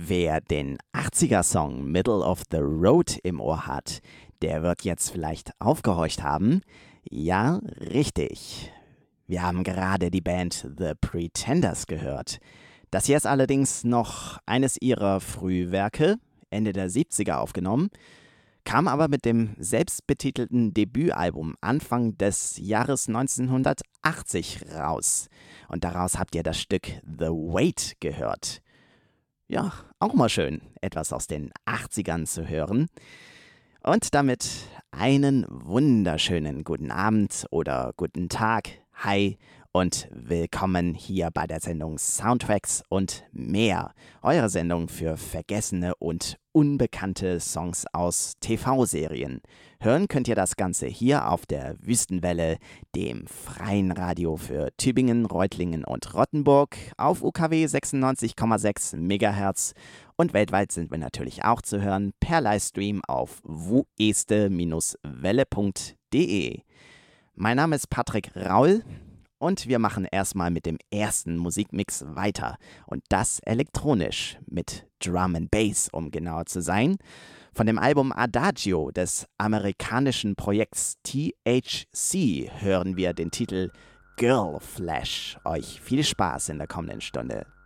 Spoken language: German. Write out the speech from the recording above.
Wer den 80er-Song Middle of the Road im Ohr hat, der wird jetzt vielleicht aufgehorcht haben. Ja, richtig. Wir haben gerade die Band The Pretenders gehört. Das hier ist allerdings noch eines ihrer Frühwerke, Ende der 70er aufgenommen, kam aber mit dem selbstbetitelten Debütalbum Anfang des Jahres 1980 raus. Und daraus habt ihr das Stück The Wait gehört. Ja, auch mal schön, etwas aus den 80ern zu hören. Und damit einen wunderschönen guten Abend oder guten Tag. Hi und willkommen hier bei der Sendung Soundtracks und mehr. Eure Sendung für vergessene und unbekannte Songs aus TV-Serien. Hören könnt ihr das Ganze hier auf der Wüstenwelle, dem freien Radio für Tübingen, Reutlingen und Rottenburg auf UKW 96,6 MHz. Und weltweit sind wir natürlich auch zu hören per Livestream auf wueste-welle.de. Mein Name ist Patrick Raul und wir machen erstmal mit dem ersten Musikmix weiter. Und das elektronisch mit Drum and Bass, um genauer zu sein. Von dem Album Adagio des amerikanischen Projekts THC hören wir den Titel Girl Flash. Euch viel Spaß in der kommenden Stunde.